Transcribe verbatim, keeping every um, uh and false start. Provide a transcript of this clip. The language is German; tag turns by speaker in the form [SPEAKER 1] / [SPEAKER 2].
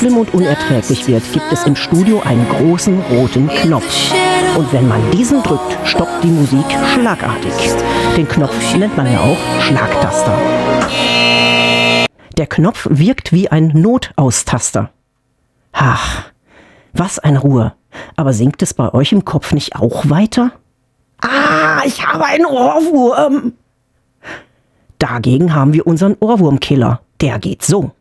[SPEAKER 1] schlimm und unerträglich wird, gibt es im Studio einen großen roten Knopf. Und wenn man diesen drückt, stoppt die Musik schlagartig. Den Knopf nennt man ja auch Schlagtaster. Der Knopf wirkt wie ein Notaustaster. Ach, was eine Ruhe. Aber singt es bei euch im Kopf nicht auch weiter? Ah, ich habe einen Ohrwurm. Dagegen haben wir unseren Ohrwurmkiller. Der geht so.